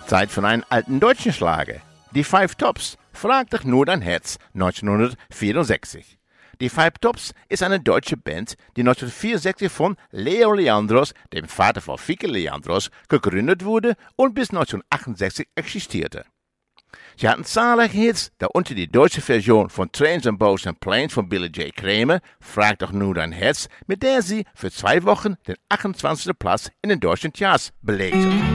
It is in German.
Zeit für einen alten deutschen Schlager. Die Five Tops, Frag doch nur dein Herz, 1964. Die Five Tops ist eine deutsche Band, die 1964 von Leo Leandros, dem Vater von Fieke Leandros, gegründet wurde und bis 1968 existierte. Sie hatten zahlreiche Hits, darunter die deutsche Version von Trains and Boats and Planes von Billy J. Kramer, Frag doch nur dein Herz, mit der sie für 2 Wochen den 28. Platz in den deutschen Charts belegte.